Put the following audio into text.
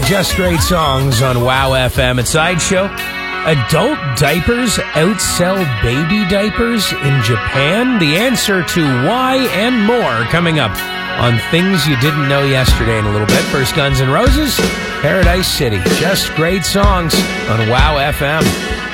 Just Great Songs on WOW FM at Sideshow. Adult diapers outsell baby diapers in Japan? The answer to why and more coming up on Things You Didn't Know Yesterday in a little bit. First, Guns N' Roses, Paradise City. Just Great Songs on WOW FM.